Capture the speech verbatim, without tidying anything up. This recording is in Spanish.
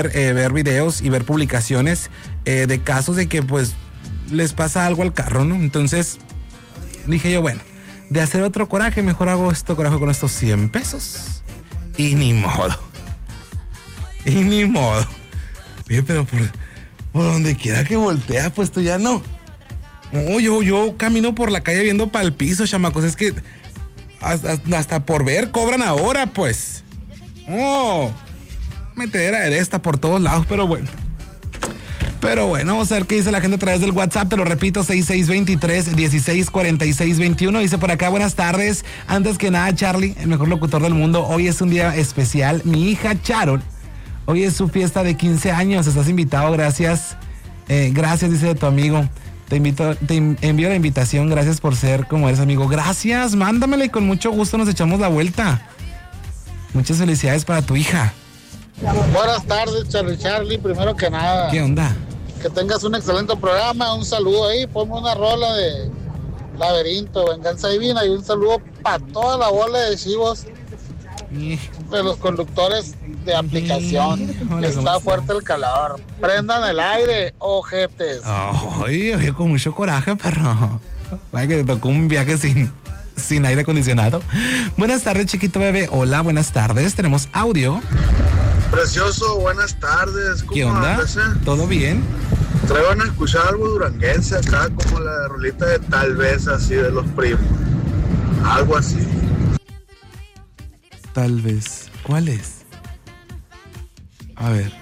eh, ver videos y ver publicaciones eh, de casos de que pues les pasa algo al carro, ¿no? Entonces dije yo, bueno, de hacer otro coraje, mejor hago esto coraje con estos cien pesos. Y ni modo. Y ni modo. Oye, pero por, por donde quiera que voltea, pues tú ya no. No, yo, yo camino por la calle viendo para el piso, chamacos. Es que hasta, hasta por ver cobran ahora, pues. Oh, metedera de esta por todos lados, pero bueno. Pero bueno, vamos a ver qué dice la gente a través del WhatsApp. Te lo repito, seis seis dos tres, dieciséis cuarenta y seis veintiuno. Dice por acá, buenas tardes. Antes que nada, Charlie, el mejor locutor del mundo. Hoy es un día especial. Mi hija Charol, hoy es su fiesta de quince años. Estás invitado, gracias. Eh, gracias, dice de tu amigo. Te invito, te envío la invitación. Gracias por ser como eres, amigo. Gracias, mándamela y con mucho gusto nos echamos la vuelta. Muchas felicidades para tu hija. Buenas tardes, Charlie Charlie. Primero que nada, ¿qué onda? Que tengas un excelente programa. Un saludo ahí. Ponme una rola de Laberinto, Venganza Divina. Y un saludo para toda la bola de chivos de los conductores de aplicación. Hola, está fuerte el calor. Prendan el aire, ojetes. Ay, oye, con mucho coraje, perro. Vaya que te tocó un viaje sin, sin aire acondicionado. Buenas tardes, chiquito bebé. Hola, buenas tardes. Tenemos audio. Precioso, buenas tardes. ¿Qué onda? Andas, eh? ¿Todo bien? Traigan a escuchar algo duranguense acá, como la rolita de Tal vez, así de los primos. Algo así. Tal vez. ¿Cuál es? A ver.